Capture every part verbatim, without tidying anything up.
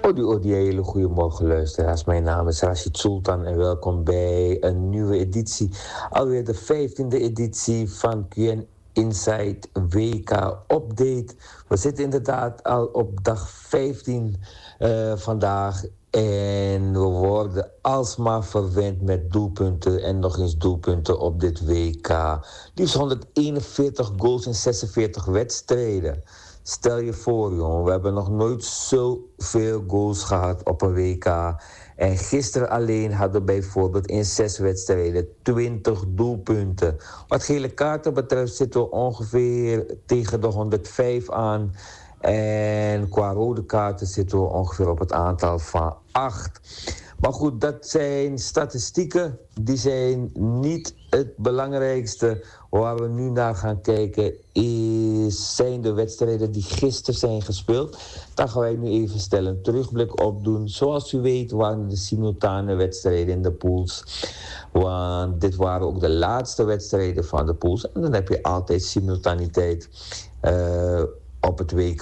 Odi odi, hele goedemorgen luisteraars. Mijn naam is Rashid Sultan en welkom bij een nieuwe editie. Alweer de vijftiende editie van Q N Insight W K Update. We zitten inderdaad al op dag vijftien uh, vandaag. En we worden alsmaar verwend met doelpunten en nog eens doelpunten op dit W K. Liefst honderdeenenveertig goals in zesenveertig wedstrijden. Stel je voor, jongen, we hebben nog nooit zoveel goals gehad op een W K. En gisteren alleen hadden we bijvoorbeeld in zes wedstrijden twintig doelpunten. Wat gele kaarten betreft zitten we ongeveer tegen de honderdvijf aan. En qua rode kaarten zitten we ongeveer op het aantal van acht. Maar goed, dat zijn statistieken. Die zijn niet het belangrijkste. Waar we nu naar gaan kijken is, zijn de wedstrijden die gisteren zijn gespeeld. Daar gaan wij nu even snel een terugblik op doen. Zoals u weet waren de simultane wedstrijden in de pools. Want dit waren ook de laatste wedstrijden van de pools. En dan heb je altijd simultaniteit uh, op het W K.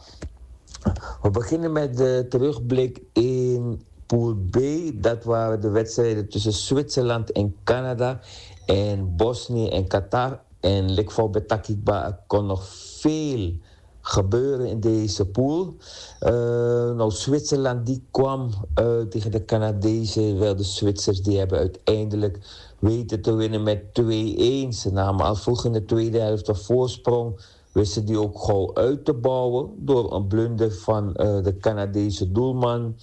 We beginnen met de terugblik in Pool B. Dat waren de wedstrijden tussen Zwitserland en Canada. En Bosnië en Qatar. En Likval Betakikba, er kon nog veel gebeuren in deze pool. Uh, nou, Zwitserland die kwam uh, tegen de Canadezen. Wel, de Zwitsers die hebben uiteindelijk weten te winnen met twee-een. Ze namen al vroeg in de tweede helft een voorsprong. Wisten die ook gauw uit te bouwen door een blunder van uh, de Canadese doelman.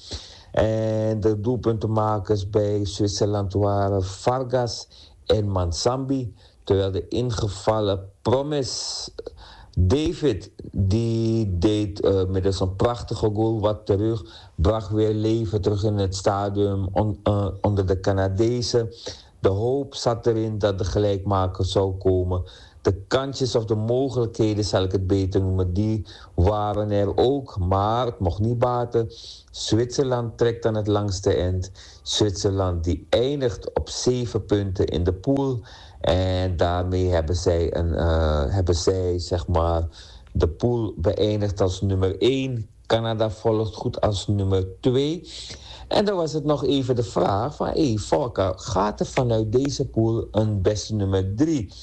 En de doelpuntenmakers bij Zwitserland waren Vargas en Mansambi. Terwijl de ingevallen Promes David, die deed uh, middels een prachtige goal wat terug. Bracht weer leven terug in het stadion on, uh, onder de Canadezen. De hoop zat erin dat de gelijkmaker zou komen. De kansjes of de mogelijkheden, zal ik het beter noemen, die waren er ook. Maar het mocht niet baten. Zwitserland trekt aan het langste eind. Zwitserland die eindigt op zeven punten in de pool. En daarmee hebben zij, een, uh, hebben zij zeg maar, de pool beëindigd als nummer één. Canada volgt goed als nummer twee. En dan was het nog even de vraag van, hé hey, Volker, gaat er vanuit deze pool een beste nummer drie?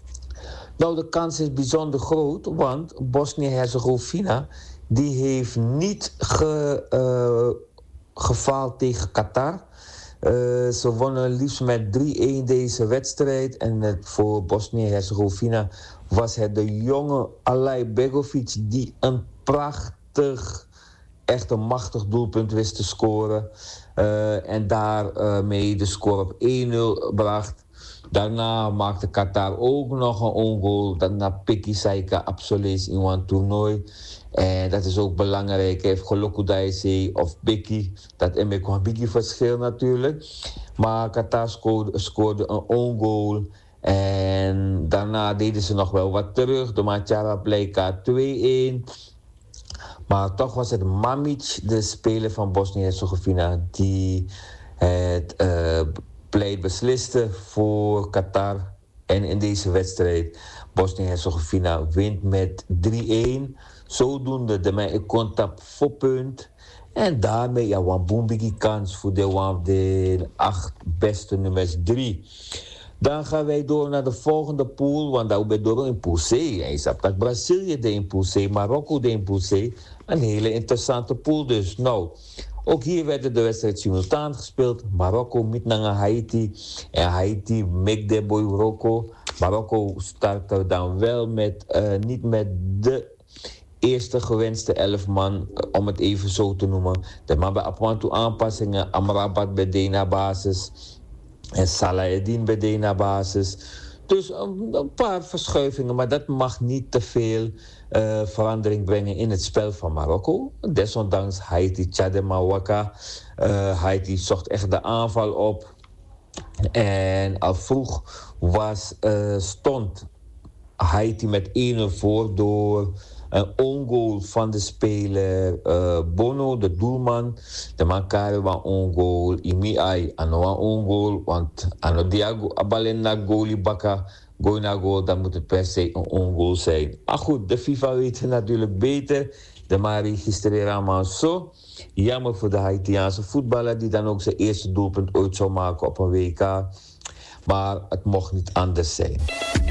Nou, de kans is bijzonder groot, want Bosnië-Herzegovina die heeft niet ge, uh, gefaald tegen Qatar. Uh, ze wonnen liefst met drie-een deze wedstrijd. En het, voor Bosnië-Herzegovina was het de jonge Alay Begovic die een prachtig, echt een machtig doelpunt wist te scoren. Uh, en daarmee uh, de score op één-nul bracht. Daarna maakte Qatar ook nog een ongoal. Daarna Piki Saika absoluut in een toernooi. En dat is ook belangrijk. Hij heeft Golokudaise of Piki. Dat is een beetje verschil natuurlijk. Maar Qatar scoorde, scoorde een ongoal. En daarna deden ze nog wel wat terug. De Machara bleek twee-een. Maar toch was het Mamic, de speler van Bosnië-Herzegovina, die het uh, pleit besliste voor Qatar. En in deze wedstrijd, Bosnië-Herzegovina wint met drie-een. Zodoende de mij contact voor punt. En daarmee ja, een boembige kans voor de, de acht beste nummers drie. Dan gaan wij door naar de volgende pool, want daar ben door in pool C. Hij zegt dat Brazilië de in pool C, Marokko de in pool C. Een hele interessante pool dus. Nou, ook hier werden de wedstrijd simultaan gespeeld. Marokko met naar Haiti. En Haiti make de boy Marokko. Marokko startte dan wel met, uh, niet met de eerste gewenste elf man, om het even zo te noemen. De man bij Apwantu aanpassingen, Amrabat bij Dena basis. En Salahedin bij Dena basis. Dus een, een paar verschuivingen, maar dat mag niet te veel uh, verandering brengen in het spel van Marokko. Desondanks Haiti Chadema uh, Haiti zocht echt de aanval op. En al vroeg was, uh, stond Haiti met één-nul voor door een ongoal van de speler uh, Bono, de doelman. De man kare wa ongoal, imi ai ano wa ongoal, want ano diago abalen na goalie baka, goal na goal, dan moet het per se een ongoal zijn. Maar goed, de FIFA weet het natuurlijk beter. De maar registreren allemaal zo. Jammer voor de Haitiaanse voetballer die dan ook zijn eerste doelpunt ooit zou maken op een W K. Maar het mocht niet anders zijn.